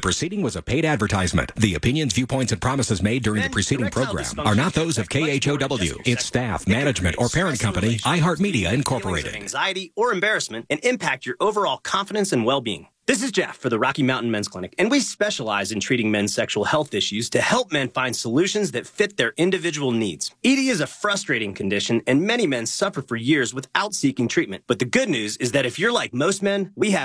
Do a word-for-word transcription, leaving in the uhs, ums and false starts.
proceeding was a paid advertisement. The opinions, viewpoints, and promises made during the preceding program are not those of K H O W, its staff, management, or parent company, iHeartMedia Incorporated. Anxiety or embarrassment and impact your overall confidence and well-being. This is Jeff for the Rocky Mountain Men's Clinic, and we specialize in treating men's sexual health issues to help men find solutions that fit their individual needs. E D is a frustrating condition, and many men suffer for years without seeking treatment. But the good news is that if you're like most men, we have